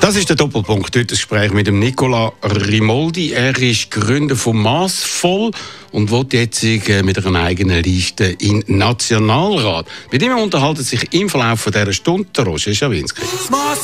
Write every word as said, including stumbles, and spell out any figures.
Das ist der Doppelpunkt. Heute das Gespräch mit dem Nicola Rimoldi. Er ist Gründer von Massvoll und will jetzt mit einer eigenen Liste in den Nationalrat. Mit ihm unterhalten sich im Verlauf dieser Stunde der Roger Schawinski.